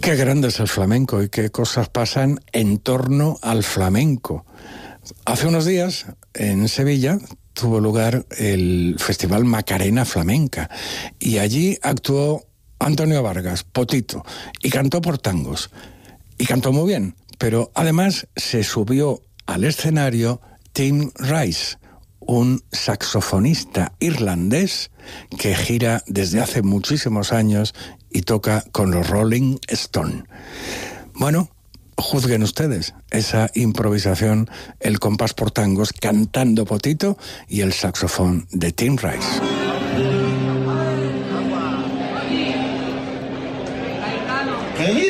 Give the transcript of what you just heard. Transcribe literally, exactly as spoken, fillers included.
Qué grande es el flamenco y qué cosas pasan en torno al flamenco. Hace unos días, en Sevilla, tuvo lugar el Festival Macarena Flamenca y allí actuó Antonio Vargas, Potito, y cantó por tangos. Y cantó muy bien, pero además se subió al escenario Tim Rice, un saxofonista irlandés que gira desde hace muchísimos años y toca con los Rolling Stone. Bueno, juzguen ustedes esa improvisación, el compás por tangos cantando Potito y el saxofón de Tim Rice. ¿Qué?